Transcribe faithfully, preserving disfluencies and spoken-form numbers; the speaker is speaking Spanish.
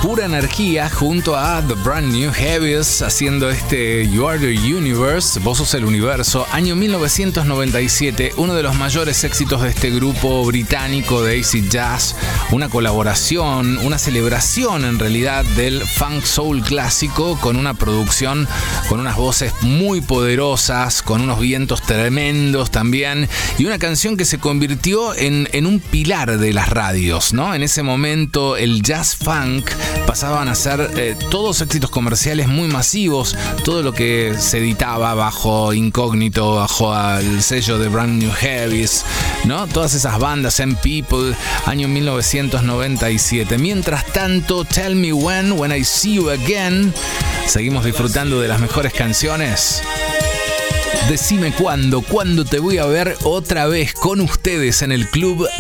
pura energía junto a The Brand New Heavies haciendo este You Are the Universe, Vos sos el universo, año mil novecientos noventa y siete, uno de los mayores éxitos de este grupo británico de acid jazz, una colaboración, una celebración en realidad del funk soul clásico con una producción, con unas voces muy poderosas, con unos vientos tremendos también y una canción que se convirtió en, en un pilar de las radios, ¿no? En ese momento el jazz funk pasaban a ser eh, todos éxitos comerciales muy masivos, todo lo que se editaba bajo incógnito, bajo el sello de Brand New Heavies, ¿no? Todas esas bandas, M People, año mil novecientos noventa y siete. Mientras tanto, Tell Me When, When I See You Again, seguimos disfrutando de las mejores canciones. Decime cuándo, cuándo te voy a ver otra vez con ustedes en el club